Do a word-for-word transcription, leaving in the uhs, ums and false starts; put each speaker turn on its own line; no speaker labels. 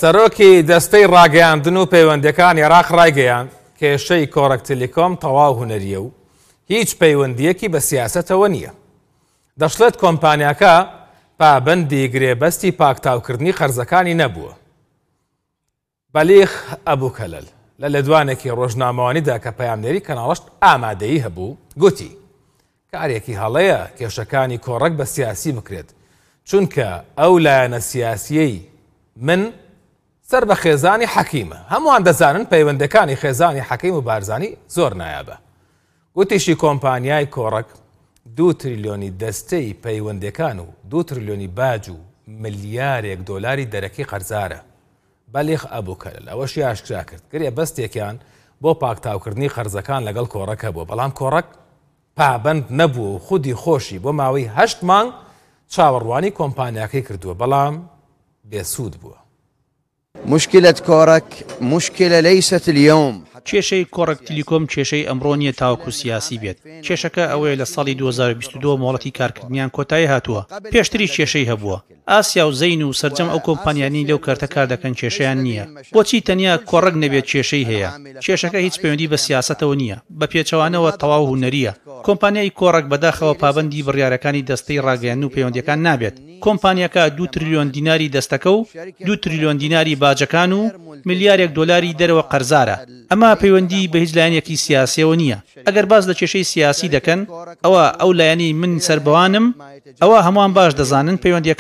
سەرۆکی دەستەی ڕاگەیاندن و پەیوەندیەکان عێراق ڕایگەیاند کێشەی کۆڕەک تێلیکۆم تەواو هونەریە و هیچ پەیوەندیەکی بە سیاسەتەوە نییە. دەشڵێت کۆمپانیاکە پابەندی گرێبەستی پاکتاوکردنی قەرزەکانی نەبووە. بەلیغ ئەبوکەلەل لە لێدوانێکی ڕۆژنامەوانیدا کە پەیامنێری کەناڵەشت ئامادەیی هەبوو گوتی کارێکی هەڵەیە کێشەکانی کۆڕەک بە سیاسی بکرێت، چونکە ئەو لایەنە سیاسیەی من سەر بە خێزانی حەکیمە. هەمووان دەزانن پەیوەندەکانی خێزانی حەکیم و بارزانی زۆر نایابە. گوتیشی کۆمپانیای کۆڕەک دوو تریلیۆنی دەستەی پەیوەندەکان و دوو تریلیۆنی باج و ملیارێک دۆلاری دەرەکی قەرزارە. بەلیغ ئەبوکەلەل ئەوەشی ئاشکرا کرد گرێ بەستێکیان بۆ پاکتاوکردنی قەرزەکان لەگەڵ کۆڕەکە بوو، بەڵام کۆڕەک پابەند نەبووە و خودی خۆشی بۆ ماوەی هەشت مانگ چاوەڕوانی کۆمپانیاکەی کردووە، بەڵام بێسوود بووە.
مشكلة كورك مشكلة ليست اليوم.
کێشەی کۆڕەک تیلیکۆم کێشەی ئەمڕۆ نیە تاوەکو سیاسی بێت. کێشەکە ئەوەیە لە ساڵی دوو هەزار و بیست و دوو مۆڵەتی کارکردنیان کۆتایی هاتووە. پێشتری کێشەی هەبووە. ئاسیا و زەین و سەرجەم ئەو کۆمپانیانی لەو کارتە کار دەکەن کێشەیان نییە. بۆچی تەنیا کۆڕەک نەبێت کێشەی هەیە؟ کێشەکە هیچ پەیوەندی بە سیاسەتەوە نییە، بە پێچەوانەوە تەواو هونەریە. کۆمپانیای کۆڕەک بەداخەوە پابەندی بڕیارەکانی دەستەی ڕاگەیاندن و پەیوەندیەکان نابێت. کۆمپانیاکە دوو تریلیۆن دیناری دەستەکە و دوو تریلیۆن دیناری باجەکان و ملیارێک دۆلاری دەرەوە قەرزارە. ئەمە پەیوەندی بە هیچ لایەنێکی سیاسیەوە نییە. ئەگەر باز لە کێشەی سیاسی دەکەن ئەوە ئەو لایەنی من سەربەوانم ئەوە هەمووان باش دەزانن پەیوەندیەکە